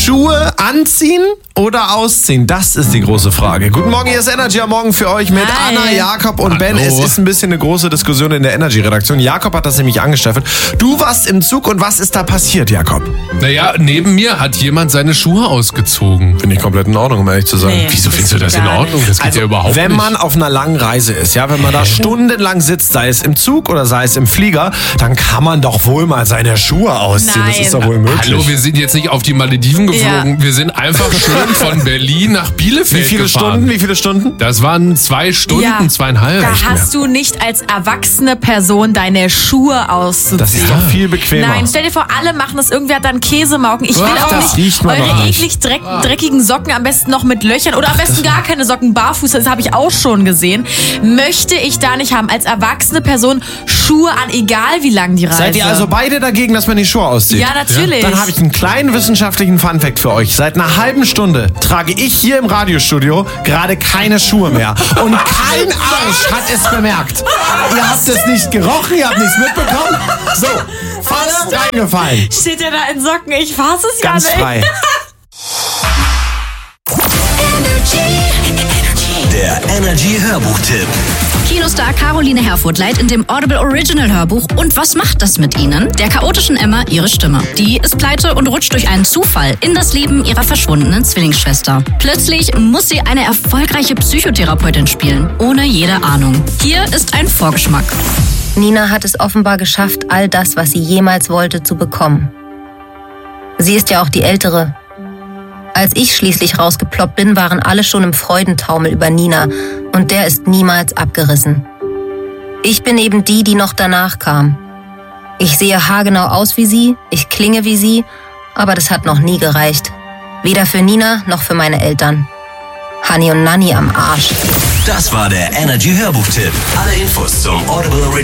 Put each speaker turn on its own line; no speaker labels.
Schuhe anziehen oder ausziehen? Das ist die große Frage. Guten Morgen, hier ist Energy am Morgen für euch mit
Hi.
Anna, Jakob und Ben. Es ist ein bisschen eine große Diskussion in der Energy-Redaktion. Jakob hat das nämlich angesteffelt. Du warst im Zug und was ist da passiert, Jakob?
Naja, neben mir hat jemand seine Schuhe ausgezogen.
Finde ich komplett in Ordnung, um ehrlich zu sagen.
Nee.
Wieso findest du das in
Gar
Ordnung?
nicht.
Das geht ja überhaupt
wenn
nicht.
man auf einer langen Reise ist, ja, wenn man da stundenlang sitzt, sei es im Zug oder sei es im Flieger, dann kann man doch wohl mal seine Schuhe ausziehen. Das
Nein.
ist doch wohl möglich.
Hallo, wir sind jetzt nicht auf die Malediven geflogen.
Ja.
Wir sind einfach schön von Berlin nach Bielefeld
Wie viele
gefahren.
Stunden?
Das waren 2 Stunden,
Ja.
2,5.
Da hast du nicht als erwachsene Person deine Schuhe auszuziehen.
Das ist doch viel bequemer.
Nein, stell dir vor, alle machen das. Irgendwer hat dann Käsemauken. Ich will
Ach,
auch
das riecht
nicht
man doch
eure
nicht.
eklig dreckigen Socken, am besten noch mit Löchern oder am besten gar keine Socken, barfuß, das habe ich auch schon gesehen. Möchte ich da nicht haben. Als erwachsene Person Schuhe an, egal wie lang die Reise.
Seid ihr also beide dagegen, dass man die Schuhe auszieht?
Ja, natürlich.
Dann habe ich einen kleinen wissenschaftlichen Funfact für euch. Seit einer halben Stunde trage ich hier im Radiostudio gerade keine Schuhe mehr. Und kein Arsch hat es bemerkt. Ihr habt es nicht gerochen, ihr habt nichts mitbekommen. So, fast reingefallen.
Steht ja da in Socken, ich fasse es
Ganz
gar nicht.
frei.
Der Energy-Hörbuch-Tipp.
Kinostar Caroline Herfurth leiht in dem Audible Original Hörbuch Und was macht das mit Ihnen? Der chaotischen Emma ihre Stimme. Die ist pleite und rutscht durch einen Zufall in das Leben ihrer verschwundenen Zwillingsschwester. Plötzlich muss sie eine erfolgreiche Psychotherapeutin spielen, ohne jede Ahnung. Hier ist ein Vorgeschmack.
Nina hat es offenbar geschafft, all das, was sie jemals wollte, zu bekommen. Sie ist ja auch die Ältere. Als ich schließlich rausgeploppt bin, waren alle schon im Freudentaumel über Nina und der ist niemals abgerissen. Ich bin eben die, die noch danach kam. Ich sehe haargenau aus wie sie, ich klinge wie sie, aber das hat noch nie gereicht. Weder für Nina noch für meine Eltern. Hani und Nanni am Arsch.
Das war der Energy-Hörbuch-Tipp. Alle Infos zum Audible